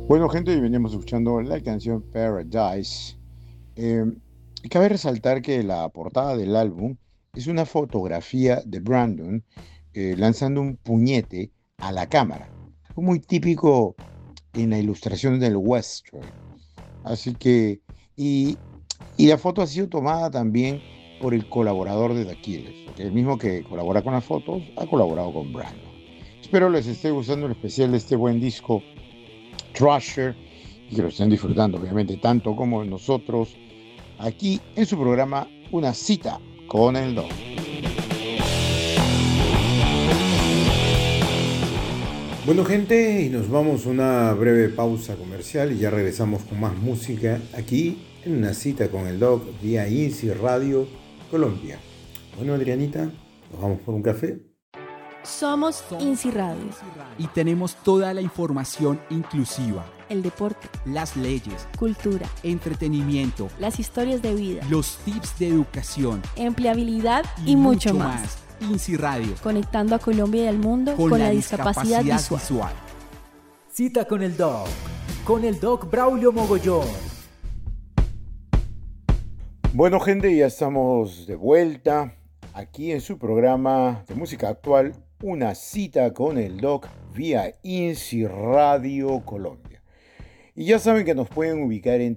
Bueno, gente, y veníamos escuchando la canción Paradise. Eh, Cabe resaltar que la portada del álbum es una fotografía de Brandon lanzando un puñete a la cámara. Algo muy típico en la ilustración del western. Así que, y, y la foto ha sido tomada también por el colaborador de The Killers, ¿ok? El mismo que colabora con las fotos, ha colaborado con Brandon. Espero les esté gustando el especial de este buen disco Thrasher y que lo estén disfrutando, obviamente, tanto como nosotros, aquí en su programa Una cita con el Doc. Bueno, gente, y nos vamos a una breve pausa comercial y ya regresamos con más música aquí en Una cita con el Doc vía INSI Radio Colombia. Bueno, Adrianita, nos vamos por un café. Somos INSI Radio. Y tenemos toda la información inclusiva, El deporte, las leyes, cultura, entretenimiento, las historias de vida, los tips de educación empleabilidad y mucho más. INSI Radio, Conectando a Colombia y al mundo con la discapacidad visual. Cita con el Doc Braulio Mogollón. Bueno, gente, ya estamos de vuelta aquí en su programa de música actual, Una cita con el Doc vía INSI Radio Colombia. Y ya saben que nos pueden ubicar en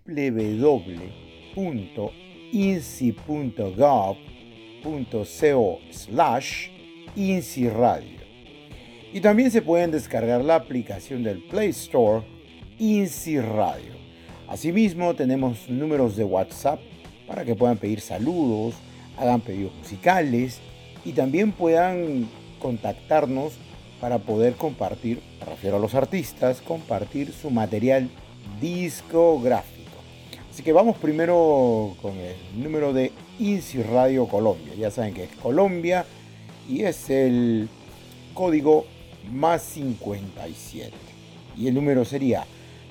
www.insi.gov.co/INSI Radio. Y también se pueden descargar la aplicación del Play Store INSI Radio. Asimismo, tenemos números de WhatsApp para que puedan pedir saludos, hagan pedidos musicales y también puedan contactarnos para poder compartir, me refiero a los artistas, compartir su material discográfico. Así que vamos primero con el número de INSI Radio Colombia. Ya saben que es Colombia y es el código más 57. Y el número sería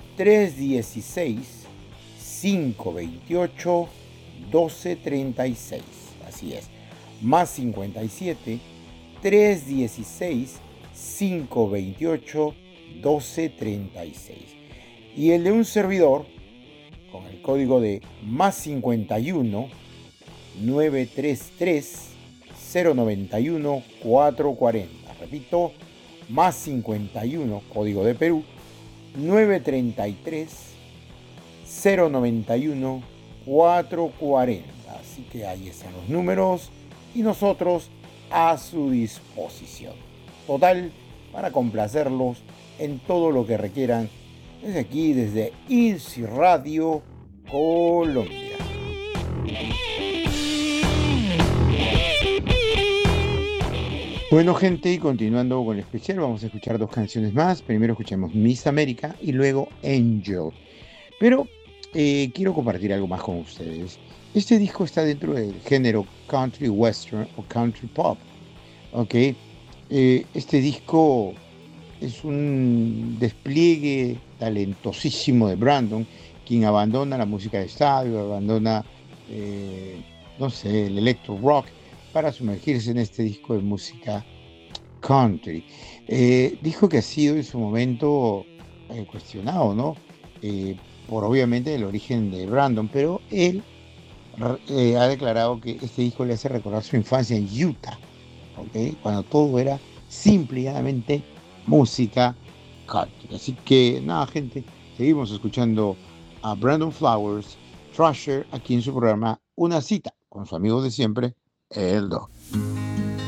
316-528-1236. Así es. Más 57 316 528 1236. Y el de un servidor con el código de más 51 933 091 440. Repito, más 51, código de Perú, 933 091 440. Así que ahí están los números y nosotros a su disposición. Total, para complacerlos en todo lo que requieran desde aquí, desde INSI Radio Colombia. Bueno, gente, y continuando con el especial, vamos a escuchar dos canciones más. Primero escuchemos Miss América y luego Angel. Pero quiero compartir algo más con ustedes. Este disco está dentro del género country western o country pop. ¿Ok? Este disco es un despliegue talentosísimo de Brandon, quien abandona la música de estadio, abandona, no sé, el electro rock para sumergirse en este disco de música country. Dijo que ha sido en su momento cuestionado, ¿no? Por obviamente el origen de Brandon, pero él ha declarado que este disco le hace recordar su infancia en Utah, ¿ok? Cuando todo era simple y llanamente música country. Así que nada, gente, seguimos escuchando a Brandon Flowers, Thrasher, aquí en su programa Una cita con su amigo de siempre, el Doc.